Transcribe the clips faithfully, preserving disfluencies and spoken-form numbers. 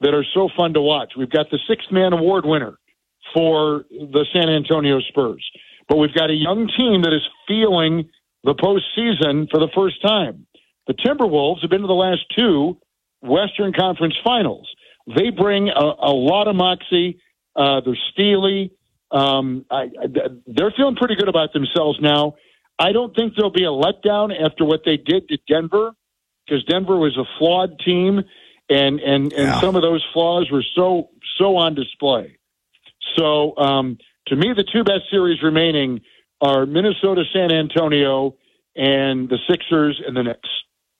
that are so fun to watch. We've got the sixth-man award winner for the San Antonio Spurs. But we've got a young team that is feeling the postseason for the first time. The Timberwolves have been to the last two Western Conference Finals. They bring a, a lot of moxie. Uh, they're steely. Um, I, I, they're feeling pretty good about themselves now. I don't think there'll be a letdown after what they did to Denver, because Denver was a flawed team, and and, and yeah. some of those flaws were so so on display. So, um, to me, the two best series remaining are Minnesota, San Antonio, and the Sixers and the Knicks.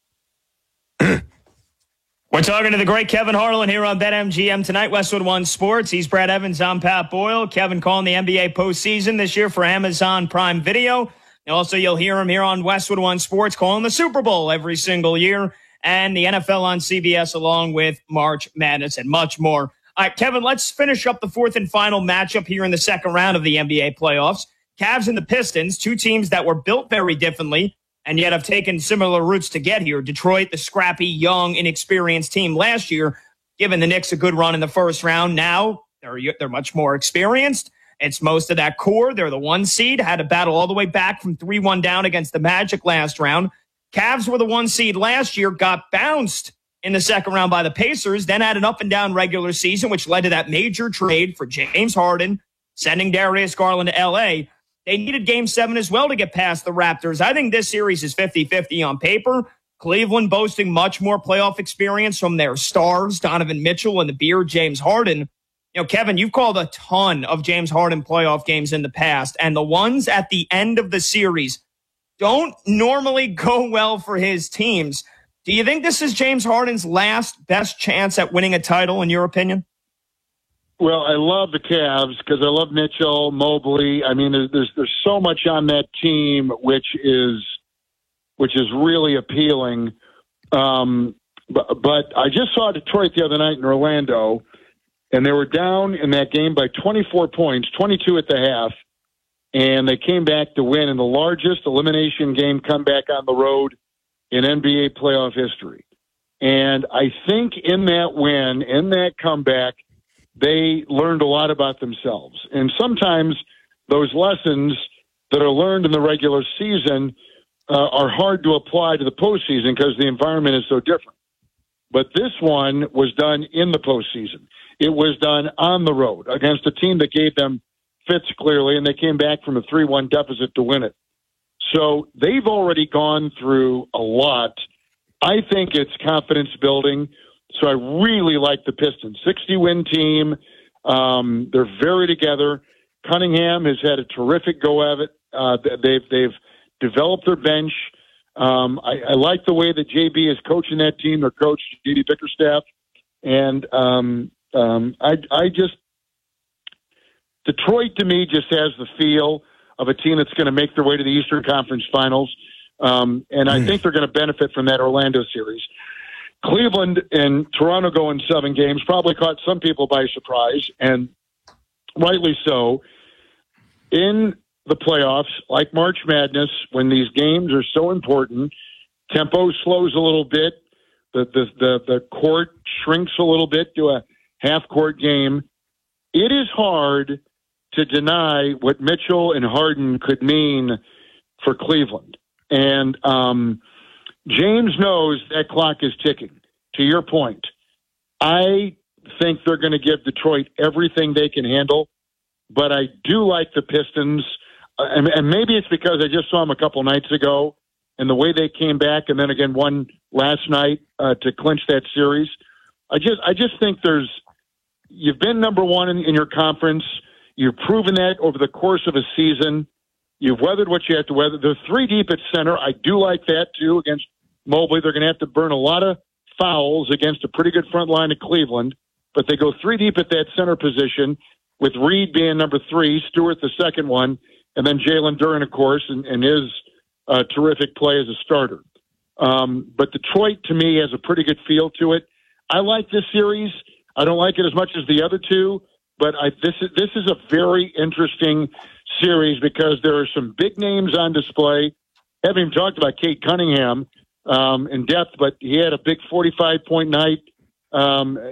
We're talking to the great Kevin Harlan here on BetMGM tonight, Westwood One Sports. He's Brad Evans. I'm Pat Boyle. Kevin calling the N B A postseason this year for Amazon Prime Video. And also, you'll hear him here on Westwood One Sports calling the Super Bowl every single year, and the N F L on C B S along with March Madness and much more. All right, Kevin, let's finish up the fourth and final matchup here in the second round of the N B A playoffs. Cavs and the Pistons, two teams that were built very differently and yet have taken similar routes to get here. Detroit, the scrappy, young, inexperienced team last year, giving the Knicks a good run in the first round. Now they're, they're much more experienced. It's most of that core. They're the one seed, had to battle all the way back from three one down against the Magic last round. Cavs were the one seed last year, got bounced in the second round by the Pacers, then had an up-and-down regular season, which led to that major trade for James Harden, sending Darius Garland to L A. They needed Game seven as well to get past the Raptors. I think this series is fifty-fifty on paper. Cleveland boasting much more playoff experience from their stars, Donovan Mitchell and the Beard, James Harden. You know, Kevin, you've called a ton of James Harden playoff games in the past, and the ones at the end of the series don't normally go well for his teams. Do you think this is James Harden's last best chance at winning a title, in your opinion? Well, I love the Cavs because I love Mitchell, Mobley. I mean, there's, there's there's so much on that team which is which is really appealing. Um, but, but I just saw Detroit the other night in Orlando, and they were down in that game by twenty-four points, twenty-two at the half, and they came back to win in the largest elimination game comeback on the road in N B A playoff history. And I think in that win, in that comeback, they learned a lot about themselves. And sometimes those lessons that are learned in the regular season uh, are hard to apply to the postseason because the environment is so different. But this one was done in the postseason. It was done on the road against a team that gave them fits clearly, and they came back from a three one deficit to win it. So they've already gone through a lot. I think it's confidence building. So I really like the Pistons. sixty-win team. Um, they're very together. Cunningham has had a terrific go of it. Uh, they've they've developed their bench. Um, I, I like the way that J B is coaching that team. Their coach, J D Bickerstaff. And um, um, I, I just – Detroit, to me, just has the feel of a team that's going to make their way to the Eastern Conference Finals. Um, and I mm. think they're going to benefit from that Orlando series. Cleveland and Toronto going seven games probably caught some people by surprise, and rightly so. In the playoffs, like March Madness, when these games are so important, tempo slows a little bit, the the the, the court shrinks a little bit to a half-court game. It is hard to deny what Mitchell and Harden could mean for Cleveland. And um, James knows that clock is ticking. To your point, I think they're going to give Detroit everything they can handle, but I do like the Pistons. Uh, and, and maybe it's because I just saw them a couple nights ago and the way they came back and then again won last night uh, to clinch that series. I just I just think there's you've been number one in, in your conference. You've proven that over the course of a season. You've weathered what you have to weather. They're three deep at center. I do like that, too, against Mobley. They're going to have to burn a lot of fouls against a pretty good front line of Cleveland. But they go three deep at that center position, with Reed being number three, Stewart the second one, and then Jalen Duren, of course, and, and his uh, terrific play as a starter. Um, but Detroit, to me, has a pretty good feel to it. I like this series. I don't like it as much as the other two, but I, this is this is a very interesting series because there are some big names on display. I haven't even talked about Cade Cunningham um, in depth, but he had a big forty-five point night. Um,